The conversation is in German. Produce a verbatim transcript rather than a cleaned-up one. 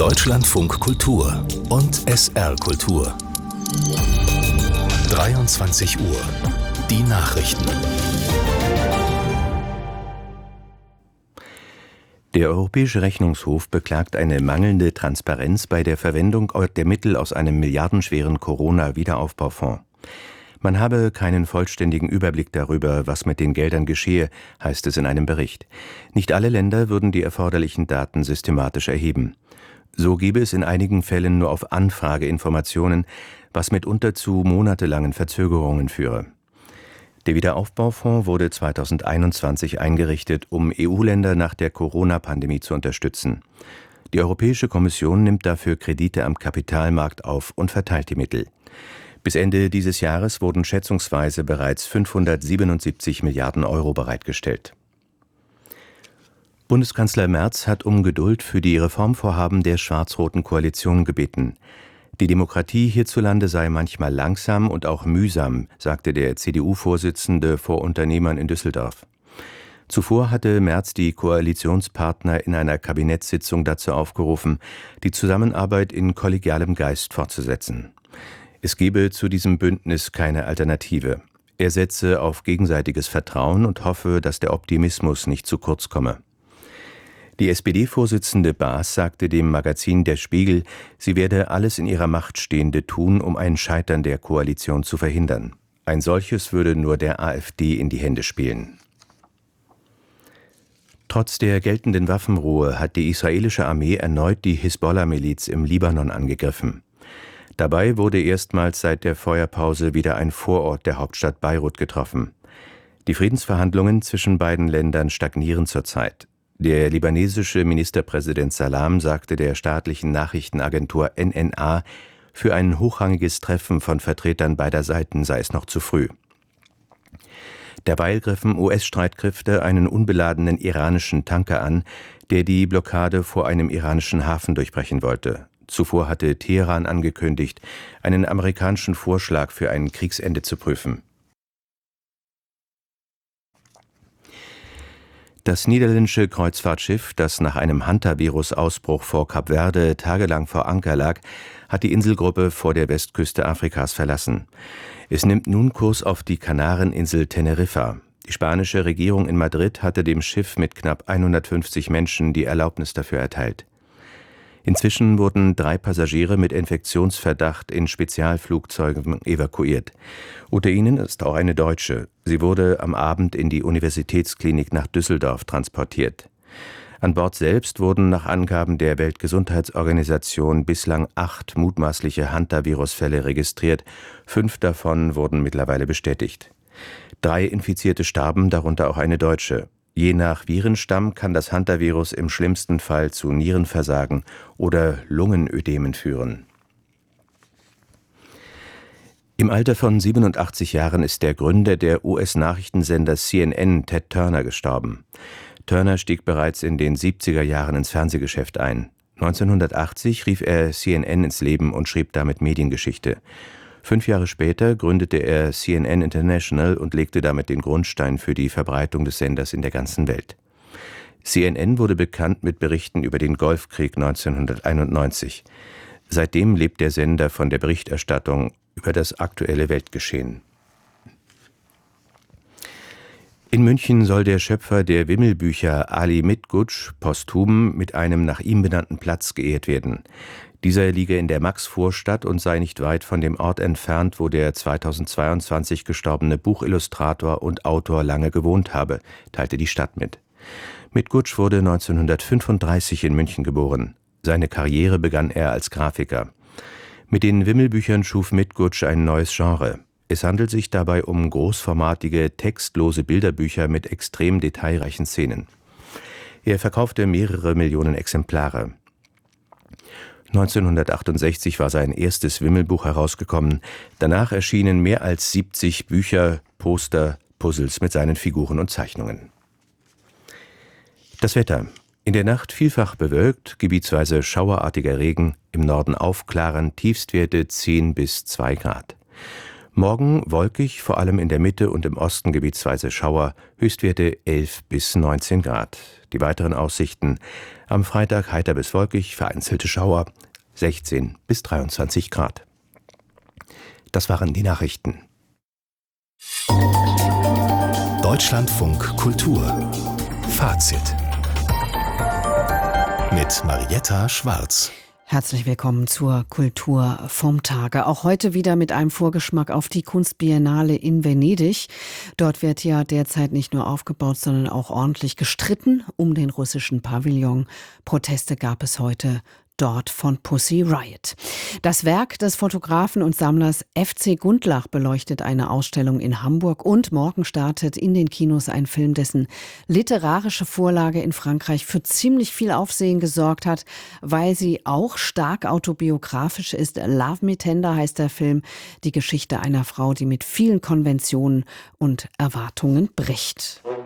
Deutschlandfunk Kultur und S R Kultur. dreiundzwanzig Uhr. Die Nachrichten. Der Europäische Rechnungshof beklagt eine mangelnde Transparenz bei der Verwendung der Mittel aus einem milliardenschweren Corona-Wiederaufbaufonds. Man habe keinen vollständigen Überblick darüber, was mit den Geldern geschehe, heißt es in einem Bericht. Nicht alle Länder würden die erforderlichen Daten systematisch erheben. So gebe es in einigen Fällen nur auf Anfrage Informationen, was mitunter zu monatelangen Verzögerungen führe. Der Wiederaufbaufonds wurde zweitausendeinundzwanzig eingerichtet, um E U-Länder nach der Corona-Pandemie zu unterstützen. Die Europäische Kommission nimmt dafür Kredite am Kapitalmarkt auf und verteilt die Mittel. Bis Ende dieses Jahres wurden schätzungsweise bereits fünfhundertsiebenundsiebzig Milliarden Euro bereitgestellt. Bundeskanzler Merz hat um Geduld für die Reformvorhaben der schwarz-roten Koalition gebeten. Die Demokratie hierzulande sei manchmal langsam und auch mühsam, sagte der C D U-Vorsitzende vor Unternehmern in Düsseldorf. Zuvor hatte Merz die Koalitionspartner in einer Kabinettssitzung dazu aufgerufen, die Zusammenarbeit in kollegialem Geist fortzusetzen. Es gebe zu diesem Bündnis keine Alternative. Er setze auf gegenseitiges Vertrauen und hoffe, dass der Optimismus nicht zu kurz komme. Die S P D-Vorsitzende Baas sagte dem Magazin Der Spiegel, sie werde alles in ihrer Macht Stehende tun, um ein Scheitern der Koalition zu verhindern. Ein solches würde nur der AfD in die Hände spielen. Trotz der geltenden Waffenruhe hat die israelische Armee erneut die Hisbollah-Miliz im Libanon angegriffen. Dabei wurde erstmals seit der Feuerpause wieder ein Vorort der Hauptstadt Beirut getroffen. Die Friedensverhandlungen zwischen beiden Ländern stagnieren zurzeit. Der libanesische Ministerpräsident Salam sagte der staatlichen Nachrichtenagentur N N A, für ein hochrangiges Treffen von Vertretern beider Seiten sei es noch zu früh. Derweil griffen U S-Streitkräfte einen unbeladenen iranischen Tanker an, der die Blockade vor einem iranischen Hafen durchbrechen wollte. Zuvor hatte Teheran angekündigt, einen amerikanischen Vorschlag für ein Kriegsende zu prüfen. Das niederländische Kreuzfahrtschiff, das nach einem Hantavirus-Ausbruch vor Kap Verde tagelang vor Anker lag, hat die Inselgruppe vor der Westküste Afrikas verlassen. Es nimmt nun Kurs auf die Kanareninsel Teneriffa. Die spanische Regierung in Madrid hatte dem Schiff mit knapp hundertfünfzig Menschen die Erlaubnis dafür erteilt. Inzwischen wurden drei Passagiere mit Infektionsverdacht in Spezialflugzeugen evakuiert. Unter ihnen ist auch eine Deutsche. Sie wurde am Abend in die Universitätsklinik nach Düsseldorf transportiert. An Bord selbst wurden nach Angaben der Weltgesundheitsorganisation bislang acht mutmaßliche Hantavirus-Fälle registriert. Fünf davon wurden mittlerweile bestätigt. Drei Infizierte starben, darunter auch eine Deutsche. Je nach Virenstamm kann das Hantavirus im schlimmsten Fall zu Nierenversagen oder Lungenödemen führen. Im Alter von siebenundachtzig Jahren ist der Gründer der U S-Nachrichtensender C N N, Ted Turner, gestorben. Turner stieg bereits in den siebziger Jahren ins Fernsehgeschäft ein. neunzehnhundertachtzig rief er C N N ins Leben und schrieb damit Mediengeschichte. Fünf Jahre später gründete er C N N International und legte damit den Grundstein für die Verbreitung des Senders in der ganzen Welt. C N N wurde bekannt mit Berichten über den Golfkrieg neunzehnhunderteinundneunzig. Seitdem lebt der Sender von der Berichterstattung über das aktuelle Weltgeschehen. In München soll der Schöpfer der Wimmelbücher Ali Mitgutsch posthum mit einem nach ihm benannten Platz geehrt werden. Dieser liege in der Maxvorstadt und sei nicht weit von dem Ort entfernt, wo der zweitausendzweiundzwanzig gestorbene Buchillustrator und Autor lange gewohnt habe, teilte die Stadt mit. Mitgutsch wurde neunzehnhundertfünfunddreißig in München geboren. Seine Karriere begann er als Grafiker. Mit den Wimmelbüchern schuf Mitgutsch ein neues Genre. Es handelt sich dabei um großformatige, textlose Bilderbücher mit extrem detailreichen Szenen. Er verkaufte mehrere Millionen Exemplare. neunzehnhundertachtundsechzig war sein erstes Wimmelbuch herausgekommen. Danach erschienen mehr als siebzig Bücher, Poster, Puzzles mit seinen Figuren und Zeichnungen. Das Wetter. In der Nacht vielfach bewölkt, gebietsweise schauerartiger Regen, im Norden aufklarend, Tiefstwerte zehn bis zwei Grad. Morgen wolkig, vor allem in der Mitte und im Osten gebietsweise Schauer, Höchstwerte elf bis neunzehn Grad. Die weiteren Aussichten: am Freitag heiter bis wolkig, vereinzelte Schauer, sechzehn bis dreiundzwanzig Grad. Das waren die Nachrichten. Deutschlandfunk Kultur Fazit mit Marietta Schwarz. Herzlich willkommen zur Kultur vom Tage. Auch heute wieder mit einem Vorgeschmack auf die Kunstbiennale in Venedig. Dort wird ja derzeit nicht nur aufgebaut, sondern auch ordentlich gestritten um den russischen Pavillon. Proteste gab es heute dort von Pussy Riot. Das Werk des Fotografen und Sammlers F C Gundlach beleuchtet eine Ausstellung in Hamburg und morgen startet in den Kinos ein Film, dessen literarische Vorlage in Frankreich für ziemlich viel Aufsehen gesorgt hat, weil sie auch stark autobiografisch ist. Love Me Tender heißt der Film, die Geschichte einer Frau, die mit vielen Konventionen und Erwartungen bricht.